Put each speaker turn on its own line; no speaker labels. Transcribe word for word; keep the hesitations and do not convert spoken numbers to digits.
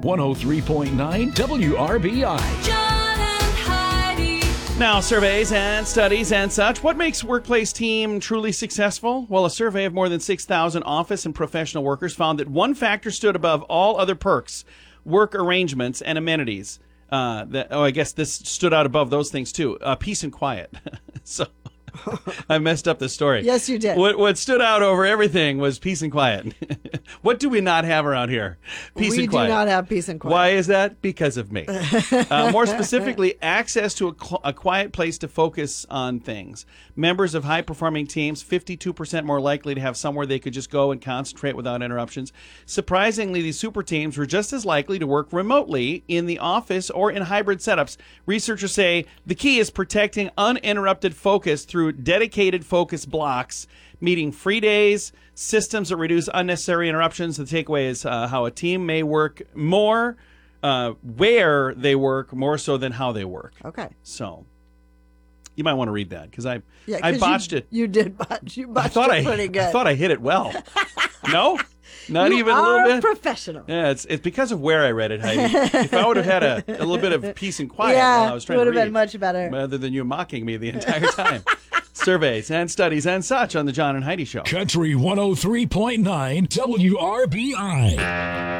one oh three point nine W R B I.
John and Heidi.
Now, surveys and studies and such. What makes workplace team truly successful? Well, a survey of more than six thousand office and professional workers found that one factor stood above all other perks: work arrangements and amenities. Uh, that, oh, I guess this stood out above those things too. Uh, peace and quiet. So I messed up the story.
Yes, you did.
What, what stood out over everything was peace and quiet. What do we not have around here? Peace
we
and quiet.
do not have peace and quiet.
Why is that? Because of me. Uh, more specifically, access to a, cl- a quiet place to focus on things. Members of high-performing teams, fifty-two percent more likely to have somewhere they could just go and concentrate without interruptions. Surprisingly, these super teams were just as likely to work remotely in the office or in hybrid setups. Researchers say the key is protecting uninterrupted focus through dedicated focus blocks, meeting free days, systems that reduce unnecessary interruptions. The takeaway is uh, how a team may work more uh, where they work more so than how they work.
Okay.
So you might want to read that because I
Yeah,
I
'cause
botched
you,
it.
You did botch. You botched
I thought
it
I,
pretty good.
I thought I hit it well. No? Not
you
even a
are
little bit?
professional.
Yeah, it's it's because of where I read it, Heidi. If I would have had a, a little bit of peace and quiet
Yeah,
while I was trying
would
to
have
read,
been much better.
rather than you mocking me the entire time. Surveys and studies and such on the John and Heidi Show.
Country one oh three point nine W R B I.